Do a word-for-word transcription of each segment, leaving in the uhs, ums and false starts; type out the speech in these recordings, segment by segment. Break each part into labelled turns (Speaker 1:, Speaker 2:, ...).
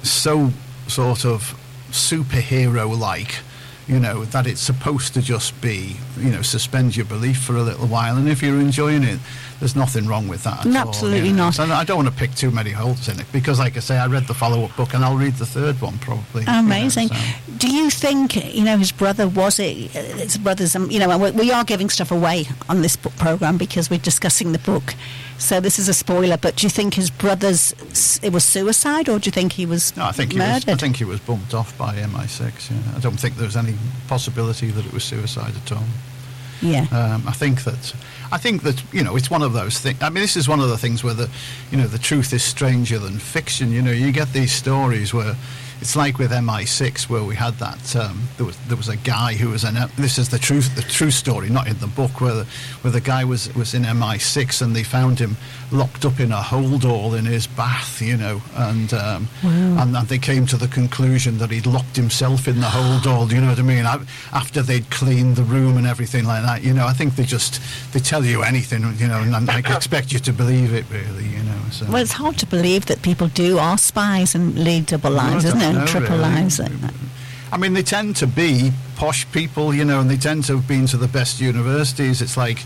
Speaker 1: so sort of superhero-like, you know, that it's supposed to just be, you know, suspend your belief for a little while, and if you're enjoying it, there's nothing wrong with that at
Speaker 2: Absolutely
Speaker 1: all, you know?
Speaker 2: not.
Speaker 1: So I don't want to pick too many holes in it, because, like I say, I read the follow-up book, and I'll read the third one probably.
Speaker 2: Amazing.
Speaker 1: You know, so.
Speaker 2: Do you think, you know, his brother, was it, his brother's, um, you know, we, we are giving stuff away on this book programme because we're discussing the book, so this is a spoiler, but do you think his brother's, it was suicide, or do you think he was
Speaker 1: no, I think he
Speaker 2: murdered?
Speaker 1: was, I think he was bumped off by M I six, yeah. I don't think there was any possibility that it was suicide at all.
Speaker 2: Yeah.
Speaker 1: Um, I think that, I think that, you know, it's one of those things. I mean, this is one of the things where the, you know, the truth is stranger than fiction. You know, you get these stories where it's like with M I six, where we had that. Um, there was there was a guy who was in. This is the truth, the true story, not in the book, where the where the guy was was in M I six, and they found him locked up in a holdall in his bath. You know, and um,
Speaker 2: wow.
Speaker 1: and, and they came to the conclusion that he'd locked himself in the holdall. You know what I mean? After they'd cleaned the room and everything like that. You know, I think they just they tell you anything. You know, and, and I expect you to believe it, really. You know. So.
Speaker 2: Well, it's hard to believe that people do are spies and lead double lives, isn't it?
Speaker 1: No,
Speaker 2: Triple
Speaker 1: really.
Speaker 2: lives.
Speaker 1: I mean, they tend to be posh people, you know, and they tend to have been to the best universities. It's like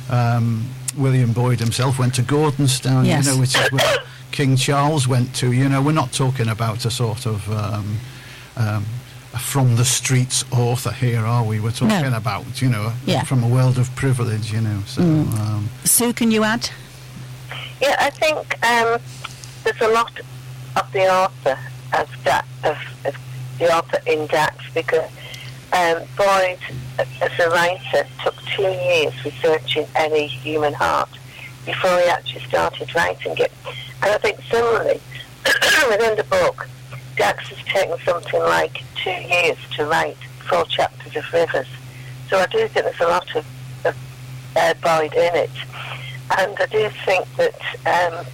Speaker 1: um, William Boyd himself went to Gordonstown,
Speaker 2: yes.
Speaker 1: you know, which is where King Charles went to. You know, we're not talking about a sort of um, um, a from the streets author here, are we? We're talking
Speaker 2: no.
Speaker 1: about, you know,
Speaker 2: yeah.
Speaker 1: from a world of privilege, you know. So,
Speaker 2: mm.
Speaker 1: um,
Speaker 2: Sue, can you add?
Speaker 3: Yeah, I think um, there's a lot of the author of that of, of the author in Dax, because um, Boyd, as a writer, took two years researching any human heart before he actually started writing it. And I think similarly, within the book, Dax has taken something like two years to write four chapters of Rivers. So I do think there's a lot of, of uh, Boyd in it. And I do think that um,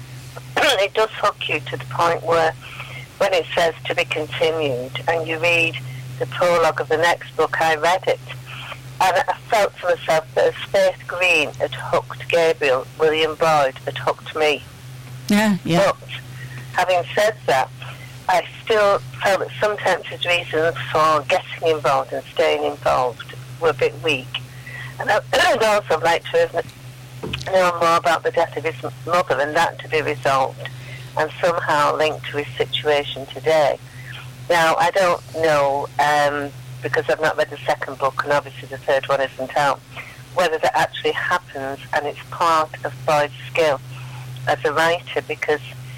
Speaker 3: it does hook you to the point where when it says to be continued and you read the prologue of the next book, I read it. And I felt to myself that as Faith Green had hooked Gabriel, William Boyd had hooked me.
Speaker 2: Yeah, yeah.
Speaker 3: But having said that, I still felt that sometimes his reasons for getting involved and staying involved were a bit weak. And I would also like to have know more about the death of his mother and that to be resolved and somehow linked to his situation today. Now, I don't know, um, because I've not read the second book and obviously the third one isn't out, whether that actually happens and it's part of Boyd's skill as a writer, because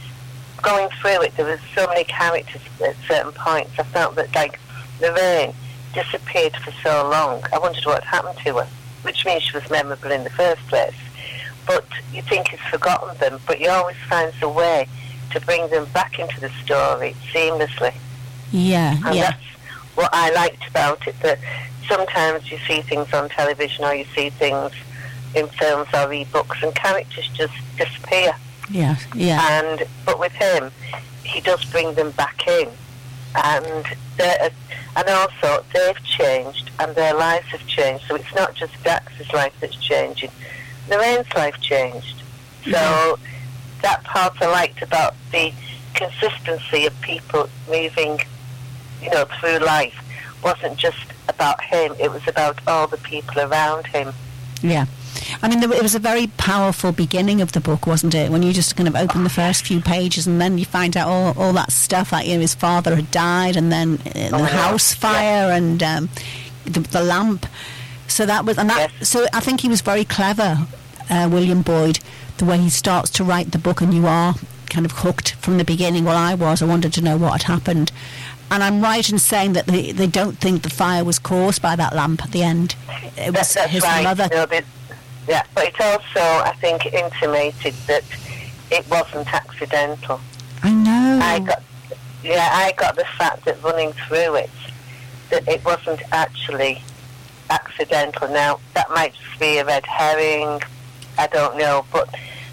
Speaker 3: going through it, there were so many characters at certain points. I felt that, like, Lorraine disappeared for so long. I wondered what happened to her, which means she was memorable in the first place. But you think he's forgotten them, but he always finds a way to bring them back into the story seamlessly.
Speaker 2: Yeah,
Speaker 3: and
Speaker 2: yeah.
Speaker 3: that's what I liked about it, that sometimes you see things on television or you see things in films or e-books and characters just disappear.
Speaker 2: Yeah, yeah.
Speaker 3: And but with him, he does bring them back in. And they're, and also they've changed and their lives have changed. So it's not just Dax's life that's changing. Lorraine's life changed. So yeah. that part I liked about the consistency of people moving, you know, through life wasn't just about him. It was about all the people around him.
Speaker 2: Yeah. I mean, it was a very powerful beginning of the book, wasn't it? When you just kind of open the first few pages and then you find out all, all that stuff, like, you know, his father had died and then uh, the
Speaker 3: oh,
Speaker 2: house
Speaker 3: yeah.
Speaker 2: fire
Speaker 3: yeah.
Speaker 2: and um, the, the lamp. So that was, and that,
Speaker 3: yes.
Speaker 2: so I think he was very clever, uh, William Boyd, the way he starts to write the book, and you are kind of hooked from the beginning. Well, I was. I wanted to know what had happened. And I'm right in saying that they, they don't think the fire was caused by that lamp at the end. It was
Speaker 3: that,
Speaker 2: his
Speaker 3: right.
Speaker 2: mother.
Speaker 3: No, but, yeah, but it also, I think, intimated that it wasn't accidental.
Speaker 2: I know.
Speaker 3: I got, yeah, I got the fact that running through it, that it wasn't actually accidental. Now, that might just be a red herring, I don't know, but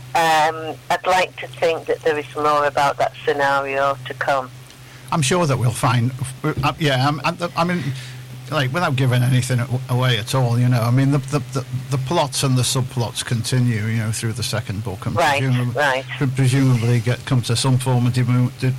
Speaker 3: um, I'd like to think that there is more about that scenario to come.
Speaker 1: I'm sure that we'll find, uh, yeah, I'm, I mean, like, without giving anything away at all, you know, I mean, the the, the, the plots and the subplots continue, you know, through the second book, and
Speaker 3: right,
Speaker 1: presumably,
Speaker 3: right.
Speaker 1: presumably get come to some form of de- de-